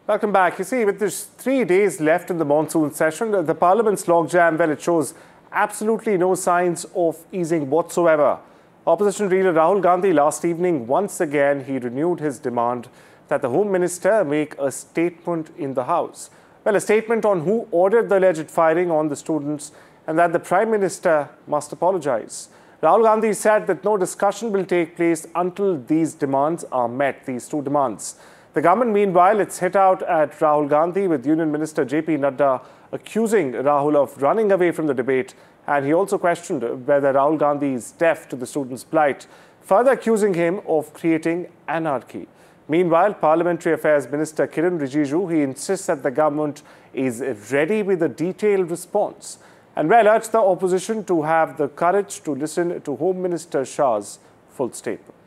Welcome back. You see, with just 3 days left in the monsoon session, the Parliament's logjam, well, it shows absolutely no signs of easing whatsoever. Opposition leader Rahul Gandhi last evening, once again, he renewed his demand that the Home Minister make a statement in the House. Well, a statement on who ordered the alleged firing on the students and that the Prime Minister must apologize. Rahul Gandhi said that no discussion will take place until these demands are met, these two demands. The government, meanwhile, it's hit out at Rahul Gandhi with Union Minister JP Nadda accusing Rahul of running away from the debate, and he also questioned whether Rahul Gandhi is deaf to the students' plight, further accusing him of creating anarchy. Meanwhile, Parliamentary Affairs Minister Kiren Rijiju, he insists that the government is ready with a detailed response and well urged the opposition to have the courage to listen to Home Minister Shah's full statement.